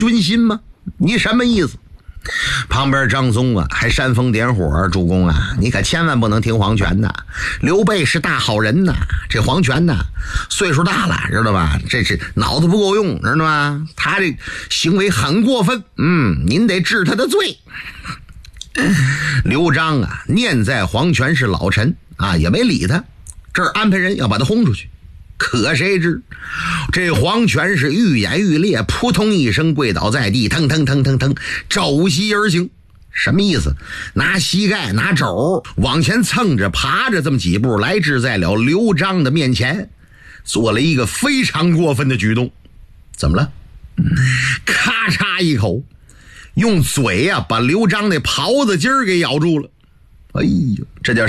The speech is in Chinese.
蹲心吗？你什么意思？旁边张松啊还煽风点火，主公啊，你可千万不能听黄权呐！刘备是大好人呐，这黄权呐岁数大了，知道吧？这是脑子不够用，知道吗？他这行为很过分，您得治他的罪。刘璋啊念在黄权是老臣啊，也没理他，这儿安排人要把他轰出去。可谁知这黄权是愈演愈烈，扑通一声跪倒在地，腾腾腾腾腾肘膝而行。什么意思？拿膝盖拿肘往前蹭着爬着这么几步，来至在了刘璋的面前，做了一个非常过分的举动。怎么了？咔嚓一口用嘴啊把刘璋那袍子襟儿给咬住了。哎呦，这叫